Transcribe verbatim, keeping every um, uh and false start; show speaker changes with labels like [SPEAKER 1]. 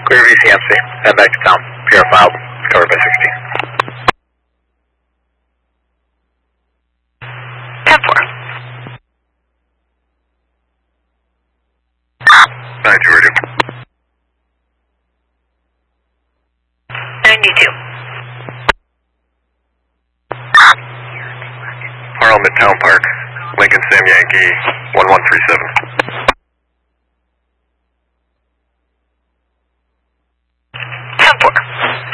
[SPEAKER 1] Clear V C M C. Head back to town. P R filed. Covered by sixteen.
[SPEAKER 2] ten four.
[SPEAKER 1] nine two radio.
[SPEAKER 2] ninety-two.
[SPEAKER 1] Harlem Midtown Park. Lincoln Sam Yankee one one three seven.